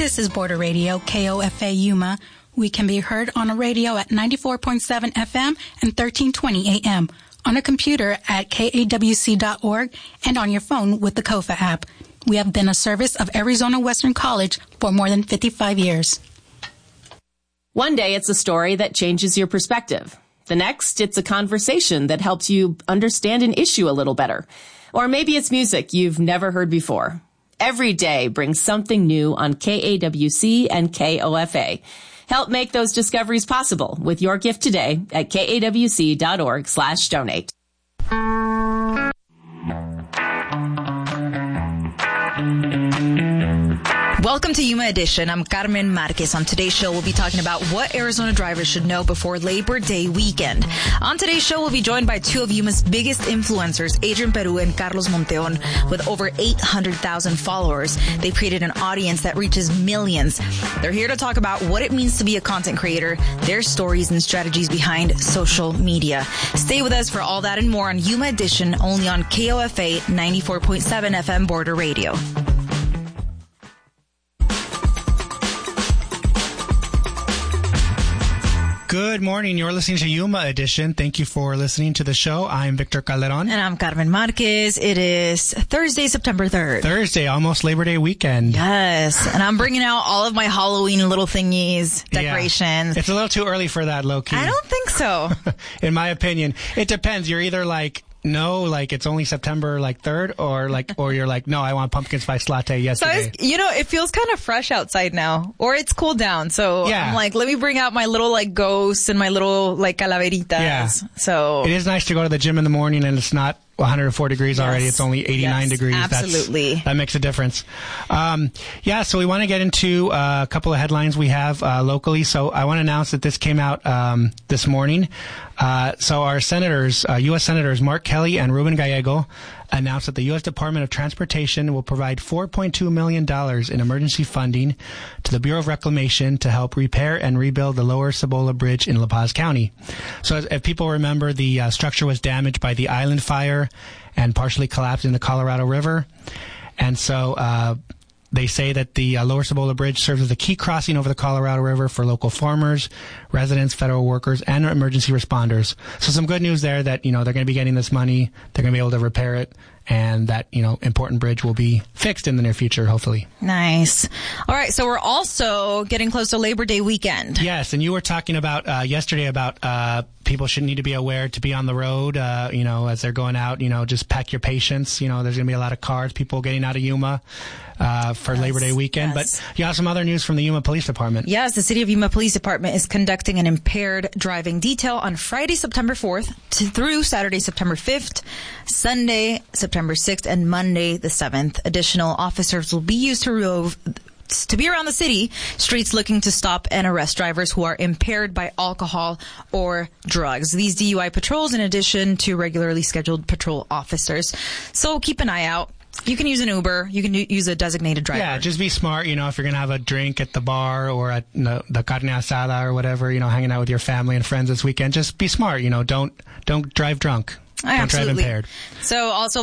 This is Border Radio, KOFA Yuma. We can be heard on a radio at 94.7 FM and 1320 AM, on a computer at kawc.org, and on your phone with the KOFA app. We have been a service of Arizona Western College for more than 55 years. One day it's a story that changes your perspective. The next, it's a conversation that helps you understand an issue a little better. Or maybe it's music you've never heard before. Every day brings something new on KAWC and KOFA. Help make those discoveries possible with your gift today at kawc.org/donate. Welcome to Yuma Edition. I'm Carmen Marquez. On today's show, we'll be talking about what Arizona drivers should know before Labor Day weekend. On today's show, we'll be joined by two of Yuma's biggest influencers, Adrian Peru and Carlos Monteon, with over 800,000 followers. They've created an audience that reaches millions. They're here to talk about what it means to be a content creator, their stories and strategies behind social media. Stay with us for all that and more on Yuma Edition, only on KOFA 94.7 FM Border Radio. Good morning. You're listening to Yuma Edition. Thank you for listening to the show. I'm Victor Calderon. And I'm Carmen Marquez. It is Thursday, September 3rd. Thursday, almost Labor Day weekend. Yes. And I'm bringing out all of my Halloween little thingies, decorations. Yeah. It's a little too early for that, low-key. I don't think so. In my opinion. It depends. You're either like, no, like it's only September 3rd, or you're like, no, I want pumpkin spice latte yesterday. So it feels kind of fresh outside now, or it's cooled down. So yeah. I'm like, let me bring out my little ghosts and my little calaveritas. Yeah. So it is nice to go to the gym in the morning and it's not 104 degrees already. It's only 89 degrees. Absolutely. That makes a difference. So we want to get into a couple of headlines we have locally. So I want to announce that this came out this morning. So our senators, U.S. Senators Mark Kelly and Ruben Gallego, announced that the U.S. Department of Transportation will provide $4.2 million in emergency funding to the Bureau of Reclamation to help repair and rebuild the Lower Cibola Bridge in La Paz County. So if people remember, the structure was damaged by the island fire and partially collapsed in the Colorado River. And so they say that the Lower Cibola Bridge serves as a key crossing over the Colorado River for local farmers, residents, federal workers, and emergency responders. So some good news there that, they're going to be getting this money. They're going to be able to repair it. And that, important bridge will be fixed in the near future, hopefully. Nice. All right. So we're also getting close to Labor Day weekend. Yes. And you were talking about yesterday about people should need to be aware to be on the road, as they're going out, just pack your patience. There's going to be a lot of cars, people getting out of Yuma for Labor Day weekend. Yes. But you have some other news from the Yuma Police Department. Yes. The City of Yuma Police Department is conducting an impaired driving detail on Friday, September 4th through Saturday, September 5th, Sunday, September 6th, and Monday the 7th. Additional officers will be used to be around the city streets looking to stop and arrest drivers who are impaired by alcohol or drugs. These DUI patrols in addition to regularly scheduled patrol officers. So keep an eye out. You can use an Uber. You can use a designated driver. Yeah, just be smart. If you're going to have a drink at the bar or at the carne asada or whatever, hanging out with your family and friends this weekend, just be smart. Don't drive drunk. Don't drive impaired. So also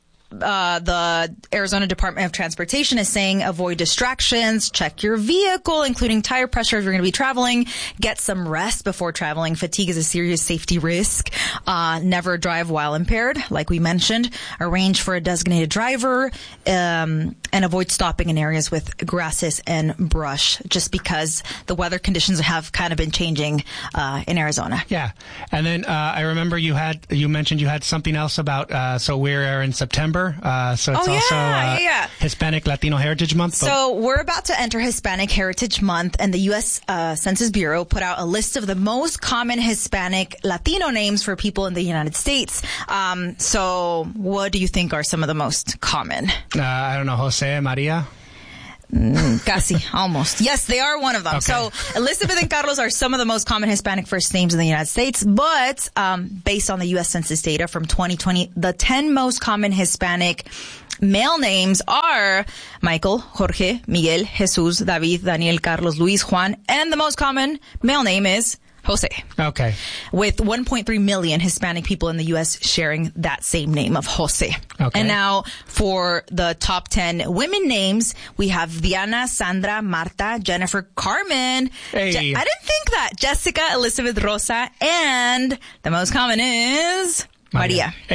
the Arizona Department of Transportation is saying avoid distractions, check your vehicle, including tire pressure if you're going to be traveling, get some rest before traveling. Fatigue is a serious safety risk. Never drive while impaired, like we mentioned. Arrange for a designated driver, and avoid stopping in areas with grasses and brush, just because the weather conditions have kind of been changing in Arizona. Yeah. And then I remember you mentioned you had something else about, so we're in September. So it's also Hispanic Latino Heritage Month. So we're about to enter Hispanic Heritage Month, and the U.S. Census Bureau put out a list of the most common Hispanic Latino names for people in the United States. So what do you think are some of the most common? I don't know. Jose, Maria? Casi, almost. Yes, they are one of them. Okay. So Elizabeth and Carlos are some of the most common Hispanic first names in the United States, but based on the U.S. Census data from 2020, the 10 most common Hispanic male names are Michael, Jorge, Miguel, Jesus, David, Daniel, Carlos, Luis, Juan, and the most common male name is Jose. Okay. With 1.3 million Hispanic people in the U.S. sharing that same name of Jose. Okay. And now for the top 10 women names, we have Diana, Sandra, Marta, Jennifer, Carmen. Hey. I didn't think that. Jessica, Elizabeth, Rosa, and the most common is Maria.